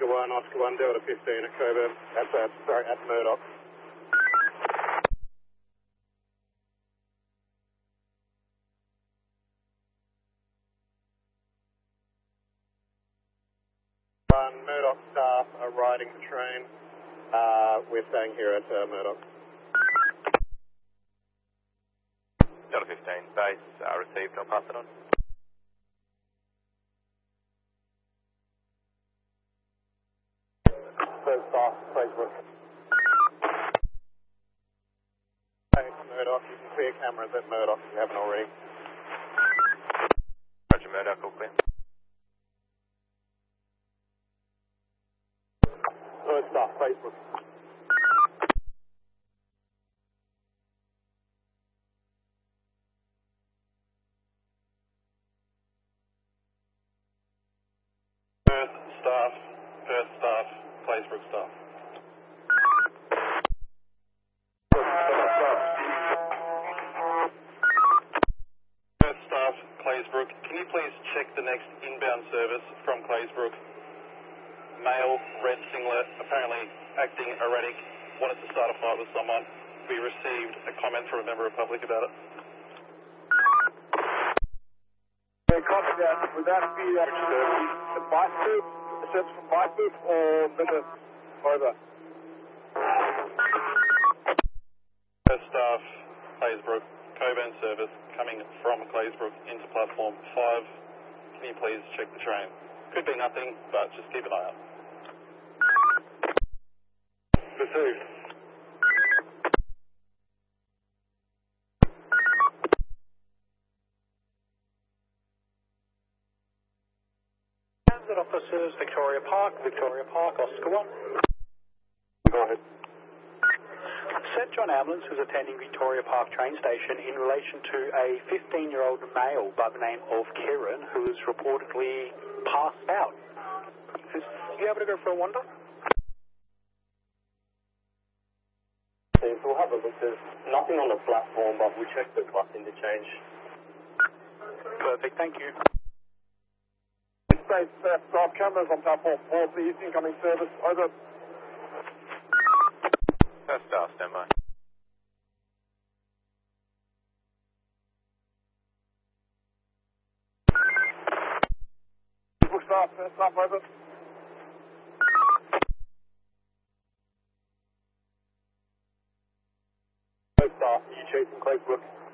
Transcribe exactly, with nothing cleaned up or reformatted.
Oscar one, Oscar one, Delta fifteen at Coburn. That's, uh, sorry, at Murdoch. One, Murdoch staff are riding the train. Uh, we're staying here at uh, Murdoch. Delta fifteen, base uh, received, I'll pass it on. First staff, Facebook. Hey, Murdoch, you can clear cameras at Murdoch if you haven't already. Roger, Murdoch, all clear. First staff, Facebook. First staff, first staff, Claysbrook staff. First staff, Claysbrook, can you please check the next inbound service from Claysbrook? Male, red singlet, apparently acting erratic, wanted to start a fight with someone. We received a comment from a member of the public about it. Yeah, copy that. Would that be actually the bike group, the service from bike group, or Minute? Over. First staff, Claysbrook, Coburn service coming from Claysbrook into platform five. Can you please check the train? Could be nothing, but just keep an eye out. Received. Transit officers, Victoria Park, Victoria Park, Oscar one. Go ahead. Saint John Ambulance is attending Victoria Park train station in relation to a fifteen-year-old male by the name of Kieran who is reportedly passed out. Is he able to go for a wander? So we'll have a look. There's nothing on the platform, but we'll check the bus interchange. Perfect, thank you. State staff, staff cameras on platform four, please. Incoming service. Over. First staff, stand by. Facebook staff, first staff, over. First staff, are you chasing Claysbrook?